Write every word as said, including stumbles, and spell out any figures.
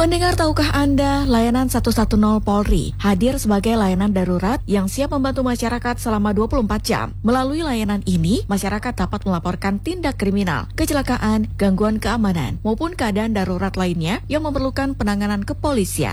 Pendengar, tahukah Anda, layanan seratus sepuluh Polri hadir sebagai layanan darurat yang siap membantu masyarakat selama dua puluh empat jam. Melalui layanan ini, masyarakat dapat melaporkan tindak kriminal, kecelakaan, gangguan keamanan, maupun keadaan darurat lainnya yang memerlukan penanganan kepolisian.